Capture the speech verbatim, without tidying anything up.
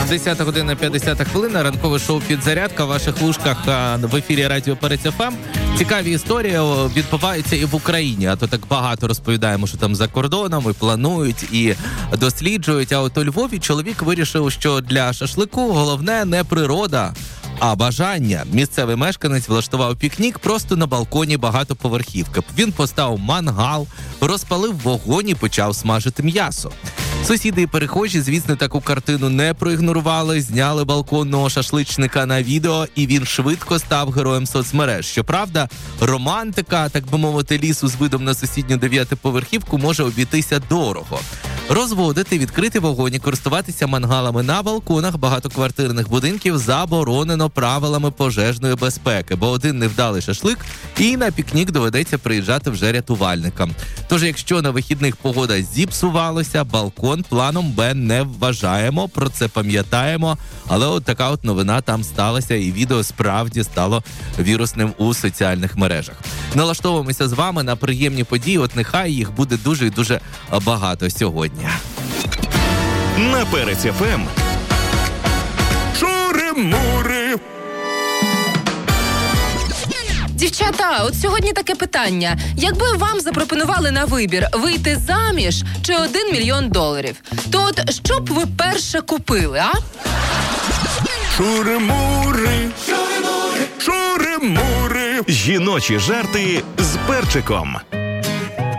десята година п'ятдесят хвилин, ранкове шоу «Підзарядка» в ваших вушках в ефірі Радіо Перець еф ем. Цікаві історії відбуваються і в Україні, а то так багато розповідаємо, що там за кордоном і планують, і досліджують. А от у Львові чоловік вирішив, що для шашлику головне не природа, а бажання. Місцевий мешканець влаштував пікнік просто на балконі багатоповерхівки. Він поставив мангал, розпалив вогонь і почав смажити м'ясо. Сусіди і перехожі, звісно, таку картину не проігнорували, зняли балконного шашличника на відео, і він швидко став героєм соцмереж. Щоправда, романтика, так би мовити, лісу з видом на сусідню дев'ятиповерхівку може обійтися дорого. Розводити, відкрити вогонь і користуватися мангалами на балконах багатоквартирних будинків заборонено правилами пожежної безпеки, бо один невдалий шашлик і на пікнік доведеться приїжджати вже рятувальникам. Тож, якщо на вихідних погода зіпсувалася, балкон планом Б не вважаємо, про це пам'ятаємо, але от така от новина там сталася, і відео справді стало вірусним у соціальних мережах. Налаштовуємося з вами на приємні події, от нехай їх буде дуже і дуже багато сьогодні. На Перець еф ем. Шури-мури. Дівчата, от сьогодні таке питання. Якби вам запропонували на вибір вийти заміж чи один мільйон доларів, то от що б ви перше купили, а? Шури-мури. Шури-мури. Шури-мури. Жіночі жарти з перчиком.